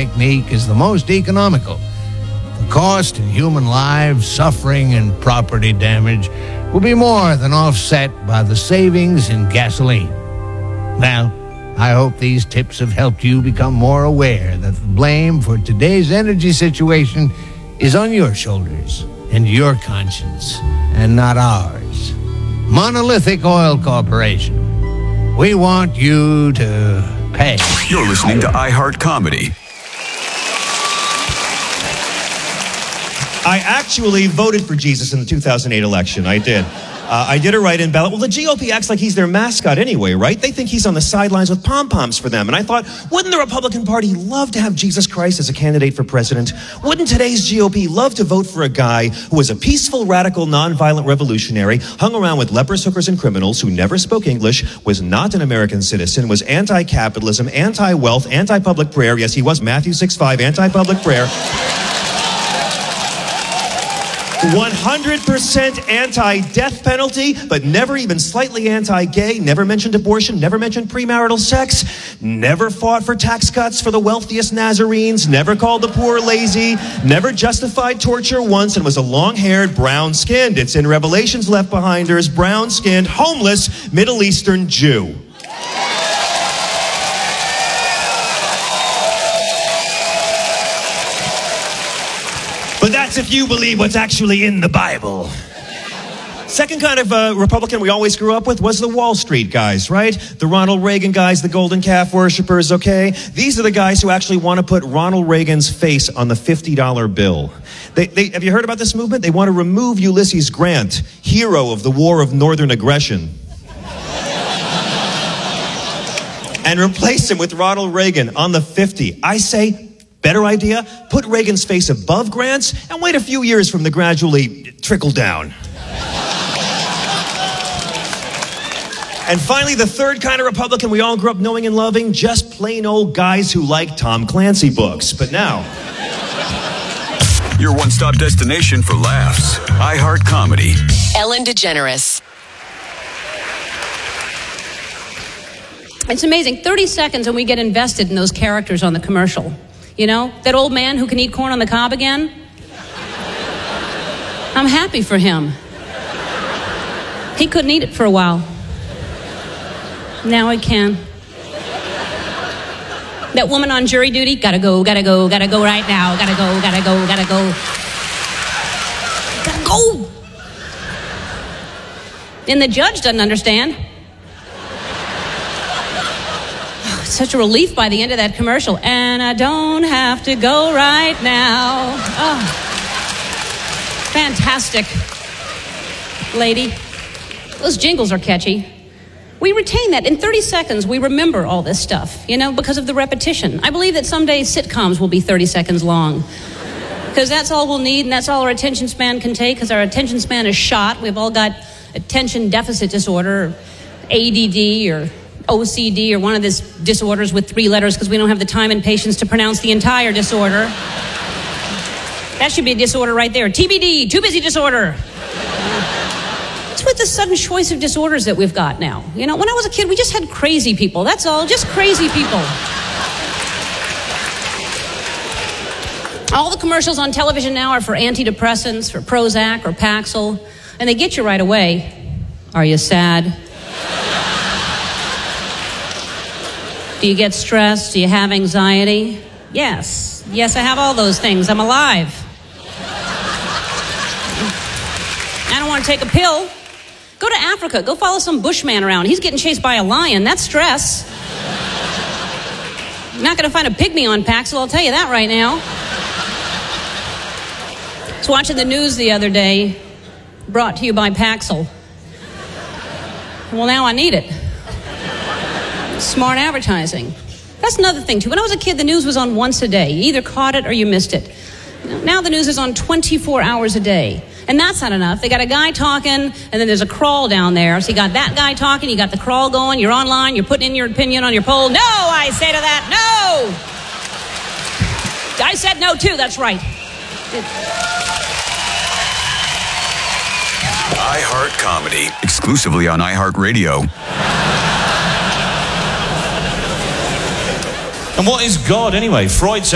technique is the most economical. The cost in human lives, suffering, and property damage will be more than offset by the savings in gasoline. Well, I hope these tips have helped you become more aware that the blame for today's energy situation is on your shoulders and your conscience, and not ours. Monolithic Oil Corporation. We want you to pay. You're listening to iHeart Comedy. I actually voted for Jesus in the 2008 election. I did. I did a write-in ballot. Well, the GOP acts like he's their mascot anyway, right? They think he's on the sidelines with pom-poms for them. And I thought, wouldn't the Republican Party love to have Jesus Christ as a candidate for president? Wouldn't today's GOP love to vote for a guy who was a peaceful, radical, nonviolent revolutionary, hung around with lepers, hookers, and criminals, who never spoke English, was not an American citizen, was anti-capitalism, anti-wealth, anti-public prayer. Yes, he was Matthew 6:5, anti-public prayer. 100% anti-death penalty, but never even slightly anti-gay, never mentioned abortion, never mentioned premarital sex, never fought for tax cuts for the wealthiest Nazarenes, never called the poor lazy, never justified torture once, and was a long-haired, brown-skinned, it's in Revelations left behinders, brown-skinned, homeless, Middle Eastern Jew. But that's if you believe what's actually in the Bible. Second kind of Republican we always grew up with was the Wall Street guys, right? The Ronald Reagan guys, the golden calf worshippers, okay? These are the guys who actually want to put Ronald Reagan's face on the $50 bill. Have you heard about this movement? They want to remove Ulysses Grant, hero of the War of Northern Aggression, and replace him with Ronald Reagan on the 50. I say, better idea, put Reagan's face above Grant's and wait a few years for him to gradually trickle down. And finally, the third kind of Republican we all grew up knowing and loving, just plain old guys who like Tom Clancy books. But now, your one-stop destination for laughs. iHeart Comedy. Ellen DeGeneres. It's amazing. 30 seconds and we get invested in those characters on the commercial. You know, that old man who can eat corn on the cob again? I'm happy for him. He couldn't eat it for a while. Now he can. That woman on jury duty, gotta go right now, gotta go. Gotta go! And the judge doesn't understand. Such a relief by the end of that commercial. And I don't have to go right now. Oh, fantastic, lady. Those jingles are catchy. We retain that. In 30 seconds, we remember all this stuff, you know, because of the repetition. I believe that someday sitcoms will be 30 seconds long. Because that's all we'll need, and that's all our attention span can take, because our attention span is shot. We've all got attention deficit disorder, or ADD, or OCD, or one of these disorders with 3 letters because we don't have the time and patience to pronounce the entire disorder. That should be a disorder right there. TBD, too busy disorder. It's with the sudden choice of disorders that we've got now. You know, when I was a kid, we just had crazy people. That's all, just crazy people. All the commercials on television now are for antidepressants, for Prozac or Paxil, and they get you right away. Are you sad? Do you get stressed? Do you have anxiety? Yes. Yes, I have all those things. I'm alive. I don't want to take a pill. Go to Africa. Go follow some bushman around. He's getting chased by a lion. That's stress. You're not going to find a pygmy on Paxil, I'll tell you that right now. I was watching the news the other day, brought to you by Paxil. Well, now I need it. Smart advertising. That's another thing, too. When I was a kid, the news was on once a day. You either caught it or you missed it. Now the news is on 24 hours a day. And that's not enough. They got a guy talking, and then there's a crawl down there. So you got that guy talking, you got the crawl going, you're online, you're putting in your opinion on your poll. No, I say to that, no! I said no, too, that's right. iHeart Comedy, exclusively on iHeartRadio. And what is God anyway? Freud said